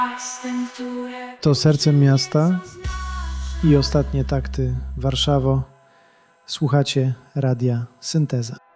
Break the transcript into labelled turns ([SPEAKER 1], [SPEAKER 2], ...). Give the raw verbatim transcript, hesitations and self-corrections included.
[SPEAKER 1] To sercem miasta i ostatnie takty Warszawo. Słuchacie Radia Synteza.